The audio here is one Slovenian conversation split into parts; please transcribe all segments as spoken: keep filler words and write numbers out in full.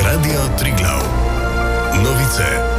Radio Triglav. Novice.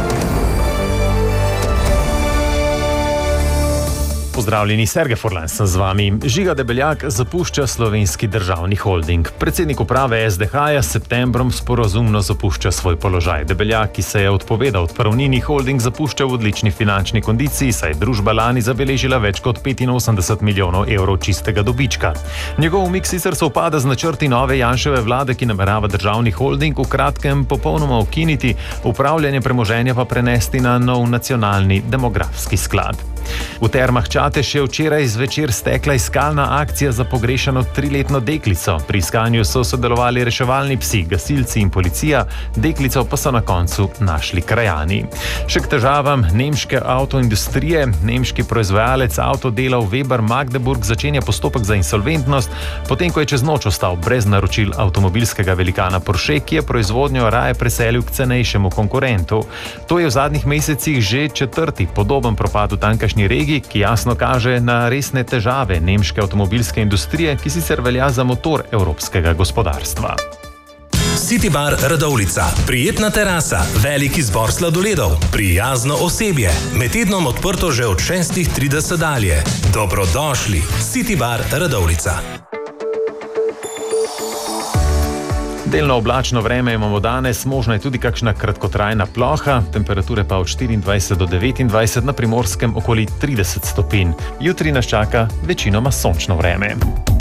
Pozdravljeni, Sergej Furlan sem z vami. Žiga Debeljak zapušča Slovenski državni holding. Predsednik uprave S D H-ja s septembrom sporazumno zapušča svoj položaj. Debeljak, ki se je odpovedal od pravnini, holding zapušča v odlični finančni kondiciji, saj je družba lani zabeležila več kot petinosemdeset milijonov evrov čistega dobička. Njegov umik sicer sovpada z načrti nove Janševe vlade, ki namerava državni holding v kratkem popolnoma ukiniti, upravljanje premoženja pa prenesti na nov nacionalni demografski sklad. V Termah Čatež je včeraj zvečer stekla iskalna akcija za pogrešano triletno deklico. Pri iskanju so sodelovali reševalni psi, gasilci in policija, deklico pa so na koncu našli krajani. Še k težavam nemške avtoindustrije. Nemški proizvajalec avtodelov Weber Magdeburg začenja postopek za insolventnost, potem ko je čez noč ostal brez naročil avtomobilskega velikana Porsche, ki je proizvodnjo raje preselil k cenejšemu konkurentu. To je v zadnjih mesecih že četrti podoben propad v tamkajšnji regiji, ki jasno kaže na resne težave nemške avtomobilske industrije, ki sicer velja za motor evropskega gospodarstva. City Bar Radovljica. Prijetna terasa, velik izbor sladoledov, prijazno osebje. Med tednom odprto že od šestih trideset dalje. Dobrodošli. City Bar Radovljica. Delno oblačno vreme imamo danes, možna je tudi kakšna kratkotrajna ploha, temperature pa od štiriindvajset do devetindvajset, na Primorskem okoli trideset stopinj. Jutri nas čaka večinoma sončno vreme.